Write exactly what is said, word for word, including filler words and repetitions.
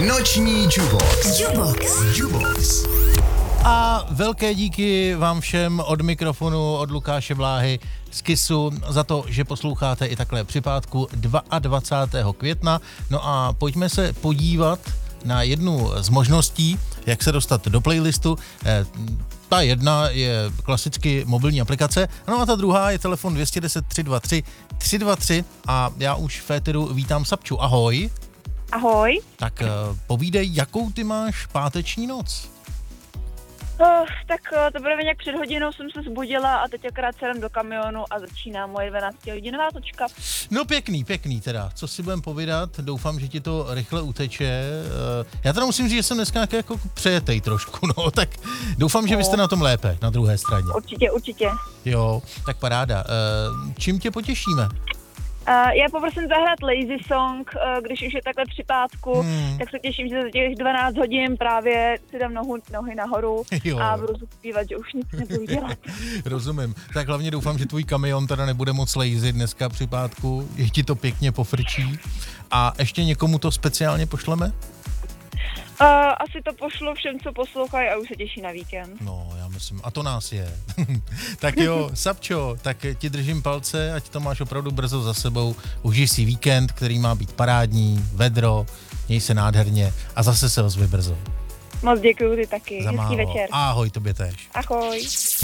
Noční Jubox. Jubox. Jubox. A velké díky vám všem od mikrofonu, od Lukáše Bláhy z Kissu za to, že posloucháte i takhle při pátku dvacátého druhého května. No a pojďme se podívat na jednu z možností, jak se dostat do playlistu. Ta jedna je klasicky mobilní aplikace, no a ta druhá je telefon dvě jedna nula tři dva tři tři dva tři a já už v éteru vítám Sapču. Ahoj. Ahoj. Tak povídej, jakou ty máš páteční noc? Oh, tak to bude nějak před hodinou jsem se zbudila a teď akorát se jdem do kamionu a začíná moje dvanáctihodinová točka. No pěkný, pěkný teda. Co si budem povídat? Doufám, že ti to rychle uteče. Já teda musím říct, že jsem dneska nějaký jako přejetej trošku, no, tak doufám, že vy jste na tom lépe, na druhé straně. Určitě, určitě. Jo, tak paráda. Čím tě potěšíme? Uh, já poprosím zahrát Lazy Song, uh, když už je takhle při pátku, hmm. tak se těším, že za těch dvanáct hodin právě si dám nohu, nohy nahoru jo. a budu zpívat, že už nic nebudu dělat. Rozumím. Tak hlavně doufám, že tvůj kamion teda nebude moc lazy dneska při pátku, je ti to pěkně pofrčí. A ještě někomu to speciálně pošleme? Uh, asi to pošlu všem, co poslouchají a už se těší na víkend. No, já myslím, a to nás je. Tak jo, Sapčo, tak ti držím palce, ať to máš opravdu brzo za sebou. Užij si víkend, který má být parádní, vedro, měj se nádherně a zase se ozvi brzo. Moc děkuju, ty taky. Za Hezký málo. večer. Ahoj, tobě též. Ahoj.